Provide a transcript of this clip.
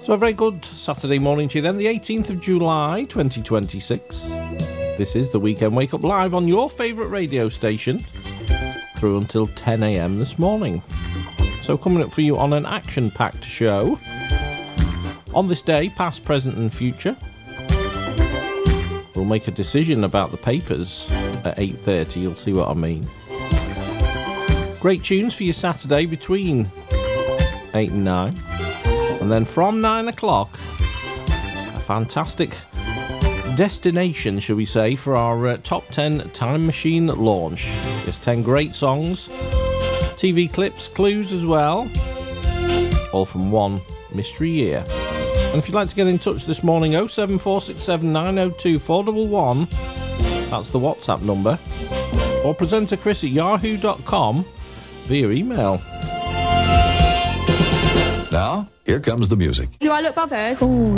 So a very good Saturday morning to you then, the 18th of July 2026. This is the Weekend Wake Up live on your favourite radio station through until 10 a.m. this morning. So coming up for you on an action-packed show. On this day, past, present and future. We'll make a decision about the papers at 8:30, you'll see what I mean. Great tunes for your Saturday between 8 and 9. And then from 9 o'clock, a fantastic destination, shall we say, for our top 10 Time Machine launch. There's 10 great songs, TV clips, clues as well, all from one mystery year. And if you'd like to get in touch this morning, 07467 902 411, that's the WhatsApp number, or presenter Chris at yahoo.com via email. Now, here comes the music. Do I look bothered? Ooh.